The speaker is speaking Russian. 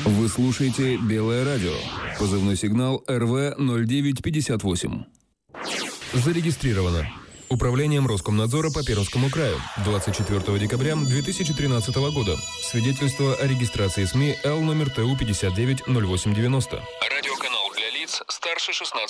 Вы слушаете «Белое радио». Позывной сигнал РВ-0958. Зарегистрировано Управлением Роскомнадзора по Пермскому краю 24 декабря 2013 года. Свидетельство о регистрации СМИ Л номер ТУ 590890. Радиоканал для лиц старше 16